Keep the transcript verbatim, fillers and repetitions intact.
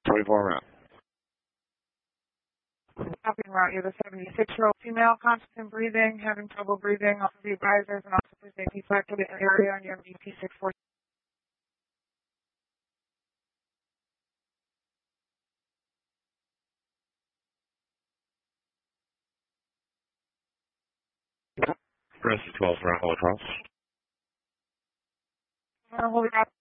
twenty-four route. Copy en route. You're the seventy-six-year-old female, constant breathing, having trouble breathing, off of the advisors, and also for safety factor the area on your M V P six four. Rest of twelve route, hold across. Hold it up.